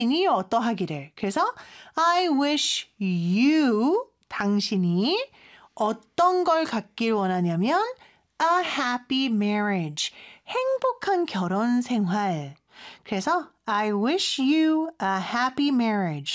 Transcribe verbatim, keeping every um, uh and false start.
당신이 어떠하기를. 그래서 I wish you, 당신이 어떤 걸 갖길 원하냐면 a happy marriage, 행복한 결혼 생활. 그래서 I wish you a happy marriage.